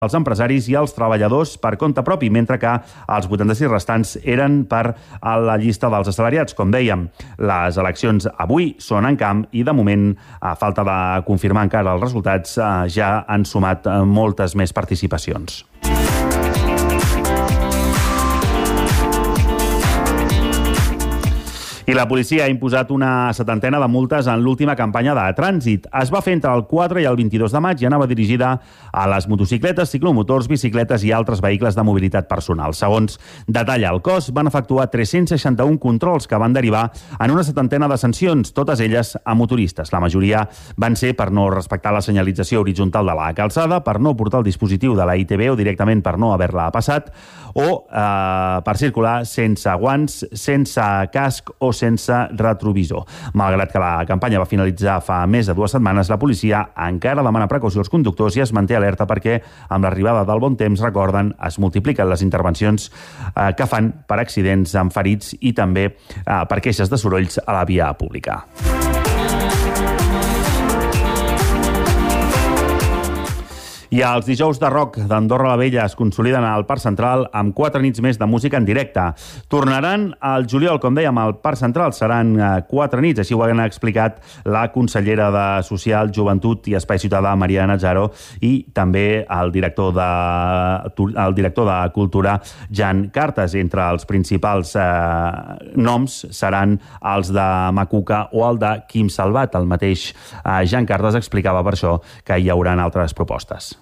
els empresaris i els treballadors per compte propi, mentre que els 86 restants eren per a la llista dels assalariats. Com dèiem, les eleccions avui són en camp i, de moment, a falta de confirmar encara els resultats, ja han sumat moltes més participacions. I la policia ha imposat una setantena de multes en l'última campanya de trànsit. Es va fer entre el 4 i el 22 de maig i anava dirigida a les motocicletes, ciclomotors, bicicletes i altres vehicles de mobilitat personal. Segons detalla el cos, van efectuar 361 controls que van derivar en una setantena de sancions, totes elles a motoristes. La majoria van ser per no respectar la senyalització horitzontal de la calçada, per no portar el dispositiu de la ITV o directament per no haver-la passat, o per circular sense guants, sense casc o sense retrovisor. Malgrat que la campanya va finalitzar fa més de 2 setmanes, la policia encara demana precaució als conductors i es manté alerta perquè, amb l'arribada del bon temps, recorden, es multipliquen les intervencions que fan per accidents amb ferits i també per queixes de sorolls a la via pública. I els dijous de rock d'Andorra la Vella es consoliden al Parc Central amb 4 nits més de música en directe. Tornaran al juliol, com dèiem, al Parc Central. Seran 4 nits, així ho han explicat la consellera de Social, Joventut i Espai Ciutadà, Maria Nazzaro, i també el director de Cultura, Jan Cartes. Entre els principals noms seran els de Macuca o el de Quim Salvat. El mateix Jan Cartes explicava per això que hi haurà altres propostes.